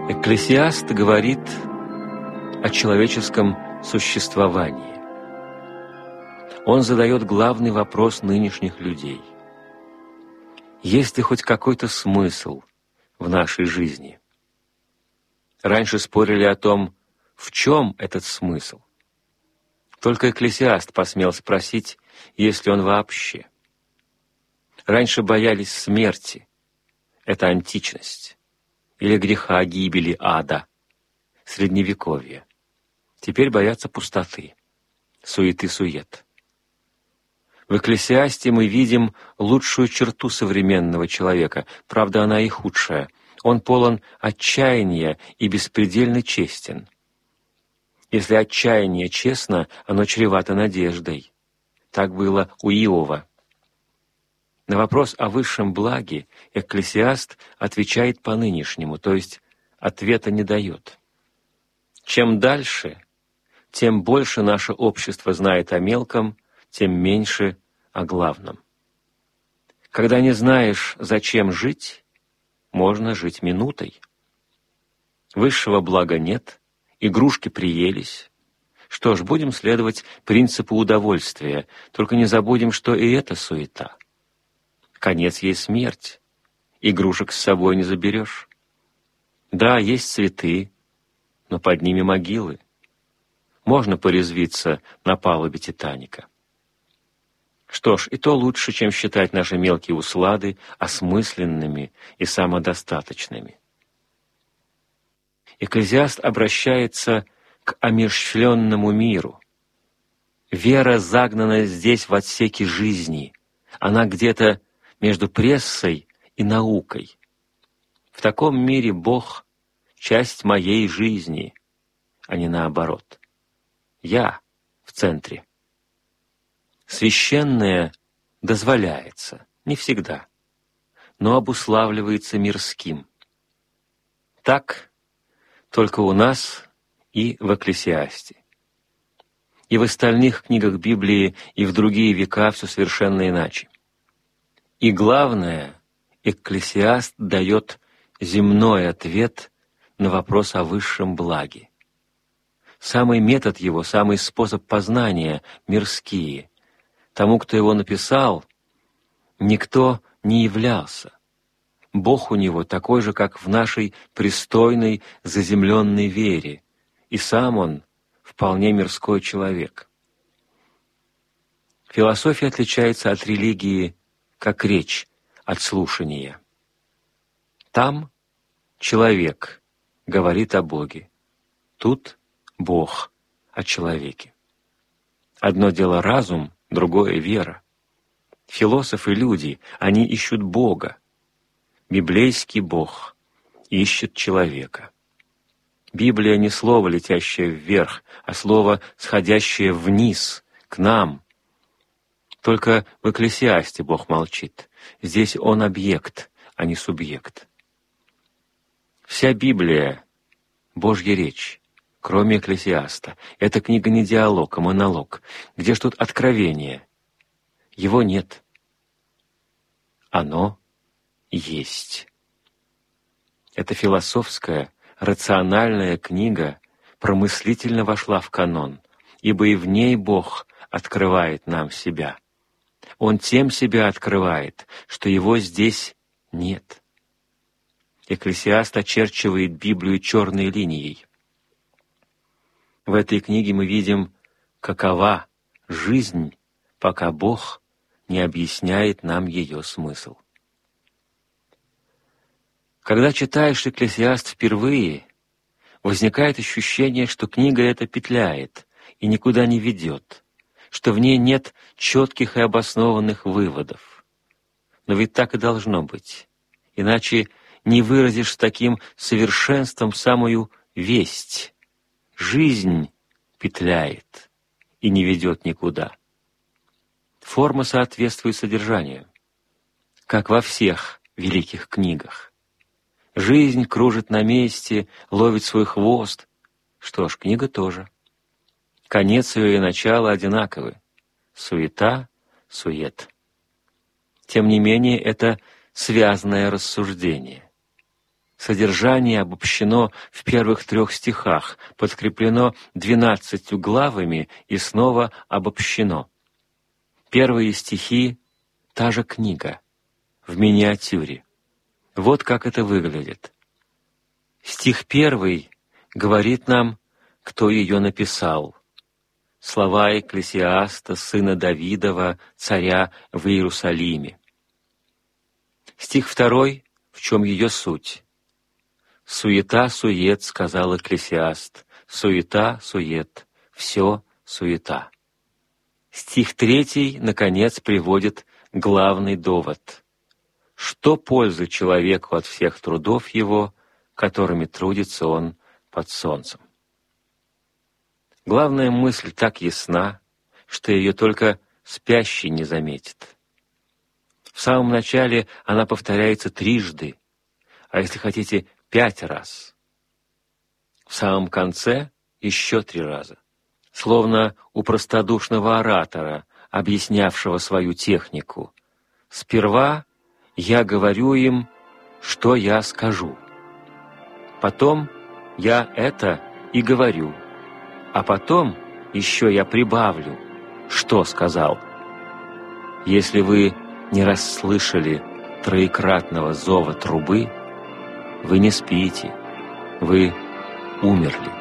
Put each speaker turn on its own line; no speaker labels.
Экклесиаст говорит о человеческом существовании. Он задает главный вопрос нынешних людей. Есть ли хоть какой-то смысл в нашей жизни? Раньше спорили о том, в чем этот смысл. Только Экклесиаст посмел спросить, есть ли он вообще. Раньше боялись смерти, это античность, или греха, гибели, ада, средневековье. Теперь боятся пустоты, суеты-сует. В Экклесиасте мы видим лучшую черту современного человека, правда, она и худшая. Он полон отчаяния и беспредельно честен. Если отчаяние честно, оно чревато надеждой. Так было у Иова. На вопрос о высшем благе Экклесиаст отвечает по-нынешнему, то есть ответа не дает. Чем дальше, тем больше наше общество знает о мелком, тем меньше о главном. Когда не знаешь, зачем жить, можно жить минутой. Высшего блага нет, игрушки приелись. Что ж, будем следовать принципу удовольствия, только не забудем, что и это суета. Конец ей смерть, игрушек с собой не заберешь. Да, есть цветы, но под ними могилы. Можно порезвиться на палубе Титаника. Что ж, и то лучше, чем считать наши мелкие услады осмысленными и самодостаточными. Экклесиаст обращается к омерщвленному миру. Вера загнана здесь в отсеки жизни. Она где-то между прессой и наукой. В таком мире Бог — часть моей жизни, а не наоборот. Я в центре. Священное дозволяется, не всегда, но обуславливается мирским. Так только у нас и в Экклесиасте. И в остальных книгах Библии, и в другие века все совершенно иначе. И главное, Экклесиаст дает земной ответ на вопрос о высшем благе. Самый метод его, самый способ познания мирские. Тому, кто его написал, никто не являлся. Бог у него такой же, как в нашей пристойной заземленной вере, и сам он вполне мирской человек. Философия отличается от религии как речь от слушания. Там человек говорит о Боге, тут Бог о человеке. Одно дело разум, другое вера. Философы — люди, они ищут Бога. Библейский Бог ищет человека. Библия не слово, летящее вверх, а слово, сходящее вниз, к нам. Только в Экклесиасте Бог молчит. Здесь Он объект, а не субъект. Вся Библия — Божья речь, кроме Экклесиаста. Эта книга не диалог, а монолог. Где ж тут откровение? Его нет. Оно есть. Эта философская, рациональная книга промыслительно вошла в канон, ибо и в ней Бог открывает нам себя. Он тем себя открывает, что его здесь нет. Экклесиаст очерчивает Библию черной линией. В этой книге мы видим, какова жизнь, пока Бог не объясняет нам ее смысл. Когда читаешь Экклесиаст впервые, возникает ощущение, что книга эта петляет и никуда не ведет, что в ней нет четких и обоснованных выводов. Но ведь так и должно быть, иначе не выразишь с таким совершенством самую весть. Жизнь петляет и не ведет никуда. Форма соответствует содержанию, как во всех великих книгах. Жизнь кружит на месте, ловит свой хвост. Что ж, книга тоже. Конец ее и начало одинаковы. Суета, сует. Тем не менее, это связанное рассуждение. Содержание обобщено в первых 3 стихах, подкреплено 12 главами и снова обобщено. Первые стихи — та же книга, в миниатюре. Вот как это выглядит. Стих 1 говорит нам, кто ее написал. Слова Экклесиаста, сына Давидова, царя в Иерусалиме. Стих 2, в чем ее суть. «Суета-сует, — сказал Экклесиаст, — суета-сует, все суета». Стих 3, наконец, приводит главный довод. Что пользы человеку от всех трудов его, которыми трудится он под солнцем? Главная мысль так ясна, что ее только спящий не заметит. В самом начале она повторяется 3, а если хотите, 5 раз. В самом конце еще 3 раза. Словно у простодушного оратора, объяснявшего свою технику. Сперва я говорю им, что я скажу. Потом я это и говорю. А потом еще я прибавлю, что сказал. Если вы не расслышали 3-кратного зова трубы, вы не спите, вы умерли.